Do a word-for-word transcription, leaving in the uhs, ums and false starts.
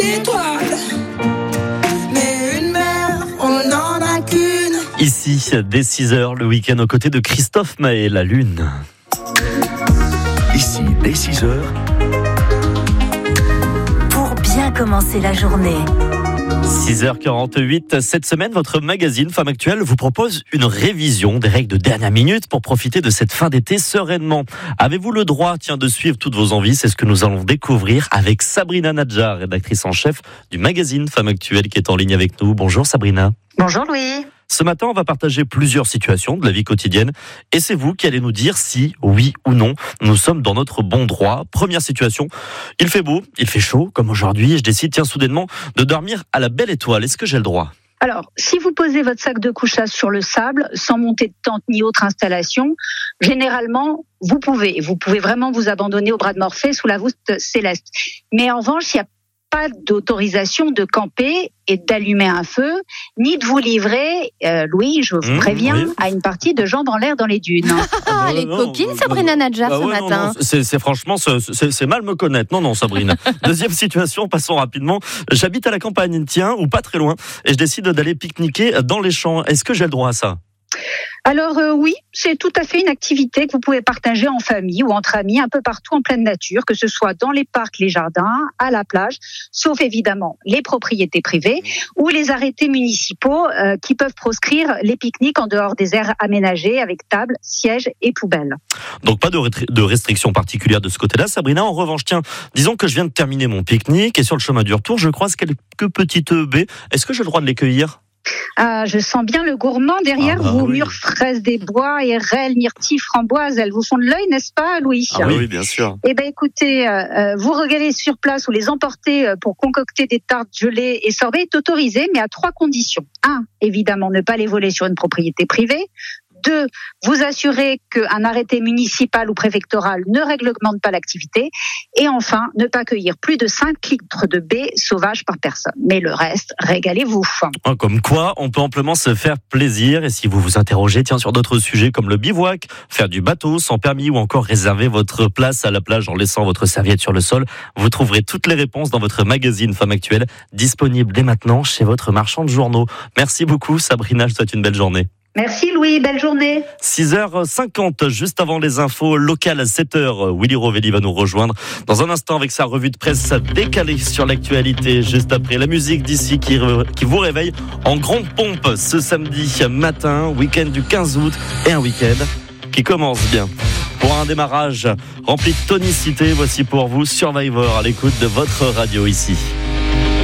étoiles, mais une mère, on n'en a qu'une. Ici, dès six heures, le week-end aux côtés de Christophe Maé, La Lune. Ici, dès six heures. Pour bien commencer la journée. six heures quarante-huit, cette semaine, votre magazine Femme Actuelle vous propose une révision des règles de dernière minute pour profiter de cette fin d'été sereinement. Avez-vous le droit, tiens, de suivre toutes vos envies? C'est ce que nous allons découvrir avec Sabrina Nadjar, rédactrice en chef du magazine Femme Actuelle qui est en ligne avec nous. Bonjour Sabrina. Bonjour Louis. Ce matin, on va partager plusieurs situations de la vie quotidienne et c'est vous qui allez nous dire si, oui ou non, nous sommes dans notre bon droit. Première situation, il fait beau, il fait chaud, comme aujourd'hui, et je décide, tiens, soudainement, de dormir à la belle étoile. Est-ce que j'ai le droit ? Alors, si vous posez votre sac de couchage sur le sable, sans monter de tente ni autre installation, généralement, vous pouvez. Vous pouvez vraiment vous abandonner au bras de Morphée sous la voûte céleste. Mais en revanche, il n'y a pas d'autorisation de camper et d'allumer un feu, ni de vous livrer, euh, Louis, je vous mmh, préviens, oui. à une partie de jambes en l'air dans les dunes. Ah, bah, les non, coquines, bah, Sabrina Nadjar, bah, ce ouais, non, matin. non, c'est, c'est franchement, c'est, c'est, c'est mal me connaître. Non, non, Sabrina. Deuxième situation, passons rapidement. J'habite à la campagne, tiens, ou pas très loin, et je décide d'aller pique-niquer dans les champs. Est-ce que j'ai le droit à ça ? Alors euh, oui, c'est tout à fait une activité que vous pouvez partager en famille ou entre amis, un peu partout en pleine nature, que ce soit dans les parcs, les jardins, à la plage, sauf évidemment les propriétés privées ou les arrêtés municipaux euh, qui peuvent proscrire les pique-niques en dehors des aires aménagées avec tables, sièges et poubelles. Donc pas de, rétri- de restrictions particulières de ce côté-là, Sabrina. En revanche, tiens, disons que je viens de terminer mon pique-nique et sur le chemin du retour, je croise quelques petites baies. Est-ce que j'ai le droit de les cueillir ? Ah, je sens bien le gourmand derrière Ah bah vous, oui. mûres, fraises des bois, érelles, myrtilles, framboises, elles vous font de l'œil, n'est-ce pas, Louis ? Ah oui, oui, bien sûr. Eh ben, écoutez, euh, vous régalez sur place ou les emporter euh, pour concocter des tartes gelées et sorbets est autorisé, mais à trois conditions. Un, évidemment, ne pas les voler sur une propriété privée. Deux, vous assurer qu'un arrêté municipal ou préfectoral ne réglemente pas l'activité. Et enfin, ne pas cueillir plus de cinq litres de baies sauvages par personne. Mais le reste, régalez-vous. Ah, comme quoi, on peut amplement se faire plaisir. Et si vous vous interrogez, tiens, sur d'autres sujets comme le bivouac, faire du bateau sans permis ou encore réserver votre place à la plage en laissant votre serviette sur le sol, vous trouverez toutes les réponses dans votre magazine Femme Actuelle, disponible dès maintenant chez votre marchand de journaux. Merci beaucoup, Sabrina. Je vous souhaite une belle journée. Merci Louis, belle journée. six heures cinquante, juste avant les infos locales à sept heures. Willy Rovelli va nous rejoindre dans un instant avec sa revue de presse décalée sur l'actualité. Juste après la musique d'ici qui, qui vous réveille en grande pompe ce samedi matin, week-end du quinze août et un week-end qui commence bien. Pour un démarrage rempli de tonicité, voici pour vous Survivor à l'écoute de votre radio ici.